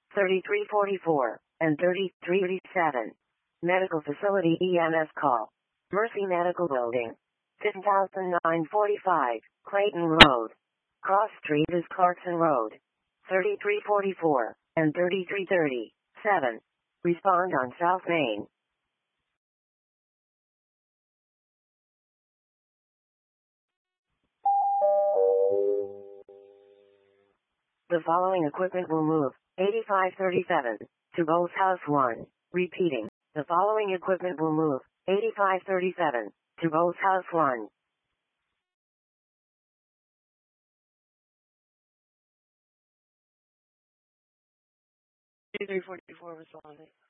3344, and 3337. Medical Facility EMS call. Mercy Medical Building. 5945, Clayton Road. Cross Street is Clarkson Road. 3344, and 3337. Respond on South Main. The following equipment will move. 8537, to Bose House 1. Repeating. The following equipment will move. 8537, to Bose House 1. 3344 responding.